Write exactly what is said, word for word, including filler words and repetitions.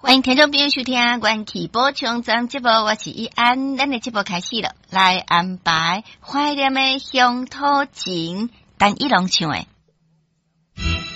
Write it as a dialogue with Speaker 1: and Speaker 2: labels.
Speaker 1: 欢迎听众朋友收听元气宝冲针节目，我是依安，咱的节目开始了，来安排怀念的乡土情，单一拢唱的